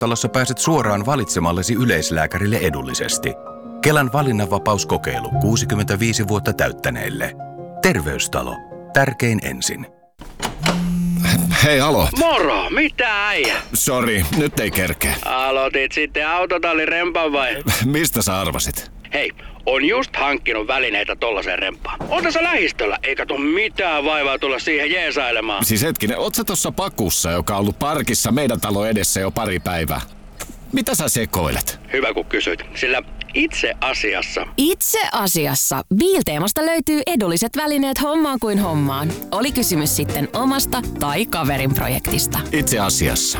Terveystalossa pääset suoraan valitsemallesi yleislääkärille edullisesti. Kelan valinnanvapauskokeilu 65 vuotta täyttäneille. Terveystalo. Tärkein ensin. Hei, alo. Moro, mitä äijä? Sori, nyt ei kerkeä. Aloitit sitten autotallin rempan vai? Mistä sä arvasit? Hei, on just hankkinut välineitä tollaseen rempaan. On tässä lähistöllä, eikä tuu mitään vaivaa tulla siihen jeesailemaan. Siis hetkinen, oot sä tossa pakussa, joka on ollut parkissa meidän talon edessä jo pari päivää? Mitä sä sekoilet? Hyvä kun kysyit, sillä itse asiassa Biilteemasta löytyy edulliset välineet hommaan kuin hommaan. Oli kysymys sitten omasta tai kaverin projektista. Itse asiassa.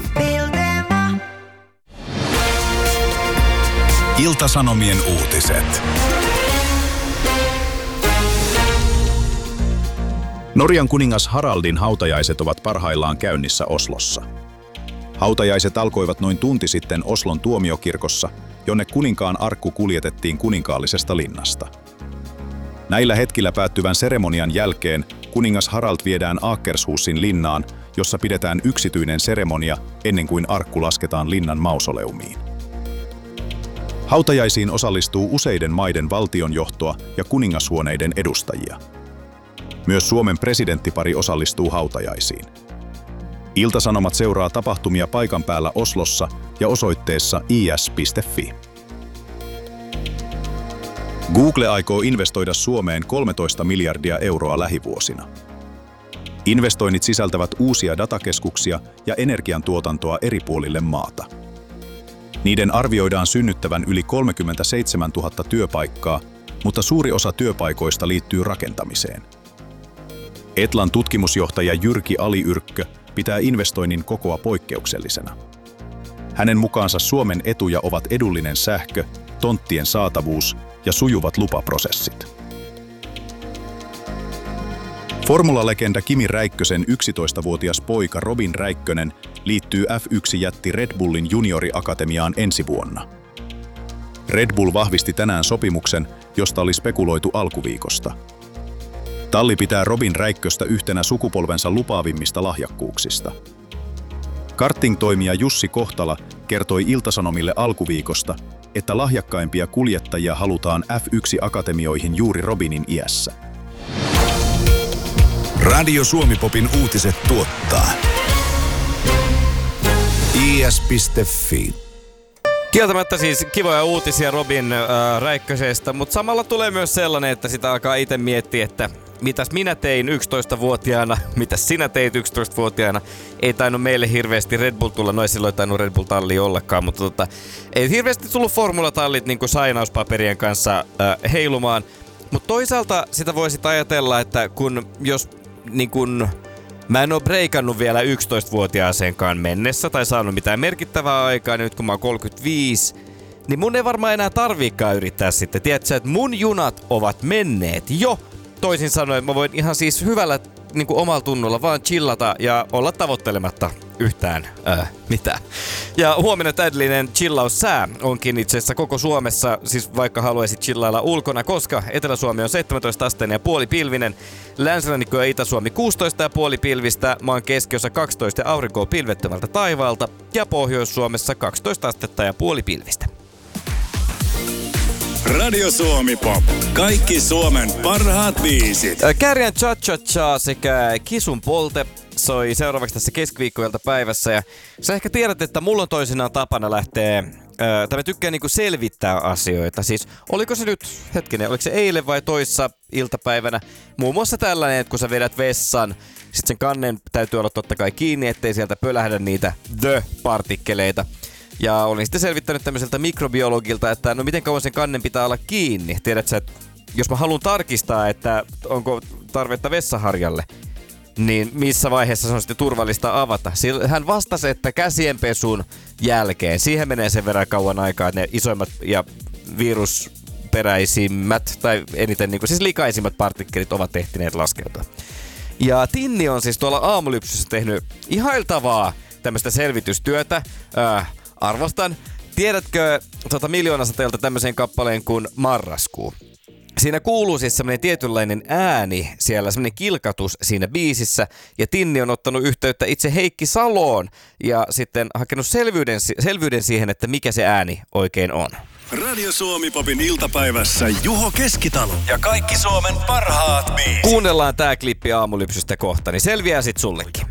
Ilta-Sanomien uutiset. Norjan kuningas Haraldin hautajaiset ovat parhaillaan käynnissä Oslossa. Hautajaiset alkoivat noin tunti sitten Oslon tuomiokirkossa, jonne kuninkaan arkku kuljetettiin kuninkaallisesta linnasta. Näillä hetkillä päättyvän seremonian jälkeen kuningas Harald viedään Akershusin linnaan, jossa pidetään yksityinen seremonia ennen kuin arkku lasketaan linnan mausoleumiin. Hautajaisiin osallistuu useiden maiden valtionjohtoa ja kuningashuoneiden edustajia. Myös Suomen presidenttipari osallistuu hautajaisiin. Ilta-Sanomat seuraa tapahtumia paikan päällä Oslossa ja osoitteessa is.fi. Google aikoo investoida Suomeen 13 miljardia euroa lähivuosina. Investoinnit sisältävät uusia datakeskuksia ja energiantuotantoa eri puolille maata. Niiden arvioidaan synnyttävän yli 37 000 työpaikkaa, mutta suuri osa työpaikoista liittyy rakentamiseen. Etlan tutkimusjohtaja Jyrki Ali-Yrkkö pitää investoinnin kokoa poikkeuksellisena. Hänen mukaansa Suomen etuja ovat edullinen sähkö, tonttien saatavuus ja sujuvat lupaprosessit. Formula-legenda Kimi Räikkösen 11-vuotias poika Robin Räikkönen liittyy F1-jätti Red Bullin junioriakatemiaan ensi vuonna. Red Bull vahvisti tänään sopimuksen, josta oli spekuloitu alkuviikosta. Talli pitää Robin Räikköstä yhtenä sukupolvensa lupaavimmista lahjakkuuksista. Karting-toimija Jussi Kohtala kertoi Ilta-Sanomille alkuviikosta, että lahjakkaimpia kuljettajia halutaan F1-akatemioihin juuri Robinin iässä. Radio Suomi-popin uutiset tuottaa is.fi. Kieltämättä siis kivoja uutisia Robin Räikkösestä, mutta samalla tulee myös sellainen, että sitä alkaa itse miettiä, että mitäs minä tein 11-vuotiaana, mitäs sinä teit 11-vuotiaana. Ei tainnut meille hirveästi Red Bull tulla, no ei silloin tainnut Red Bull-tallia ollakaan, mutta ei hirveästi tullut formulatallit niin kuin sainauspaperien kanssa heilumaan. Mutta toisaalta sitä voisi ajatella, että jos niin kun mä en oo breikannut vielä 11-vuotiaaseenkaan mennessä tai saanut mitään merkittävää aikaa, niin nyt kun mä oon 35, niin mun ei varmaan enää tarviikaan yrittää sitten. Tiedätkö, että mun junat ovat menneet jo. Toisin sanoen mä voin ihan siis hyvällä niin kuin omalla tunnolla vaan chillata ja olla tavoittelematta yhtään mitään. Ja huomenna täydellinen chillaussää onkin itse asiassa koko Suomessa, siis vaikka haluaisit chillailla ulkona, koska Etelä-Suomi on 17 asteinen ja puolipilvinen, Länsirannikko ja Itä-Suomi 16 ja puolipilvistä, maan keskiosa 12 ja aurinkoa pilvettömältä taivaalta ja Pohjois-Suomessa 12 astetta ja puolipilvistä. Radio Suomi Pop. Kaikki Suomen parhaat biisit. Kääriän Cha Cha Cha sekä Kisun Polte soi seuraavaksi tässä keskiviikkoilta päivässä. Ja sä ehkä tiedät, että mulla on toisinaan tapana lähteä, tai mä tykkään niinku selvittää asioita. Siis oliko se nyt, oliko se eilen vai toissa iltapäivänä? Muun muassa tällainen, että kun sä vedät vessan, sit sen kannen täytyy olla totta kai kiinni, ettei sieltä pölähdä niitä the-partikkeleita. Ja olin sitten selvittänyt tämmöiseltä mikrobiologilta, että no miten kauan sen kannen pitää olla kiinni. Tiedätkö, että jos mä haluan tarkistaa, että onko tarvetta vessaharjalle, niin missä vaiheessa se on sitten turvallista avata. Hän vastasi, että käsienpesun jälkeen. Siihen menee sen verran kauan aikaa, että ne isoimmat ja virusperäisimmät, tai eniten niin kuin, siis likaisimmat partikkelit ovat ehtineet laskeutua. Ja Tinni on siis tuolla Aamulypsyssä tehnyt ihailtavaa tämmöistä selvitystyötä. Arvostan. Tiedätkö Miljoonasateelta tämmöisen kappaleen kuin Marraskuu? Siinä kuuluu siis semmoinen tietynlainen ääni siellä, semmoinen kilkatus siinä biisissä. Ja Tinni on ottanut yhteyttä itse Heikki Saloon ja sitten hakenut selvyyden siihen, että mikä se ääni oikein on. Radio Suomi Popin iltapäivässä Juho Keskitalo ja kaikki Suomen parhaat biisit. Kuunnellaan tää klippi Aamulypsystä kohta, niin selviää sit sullekin.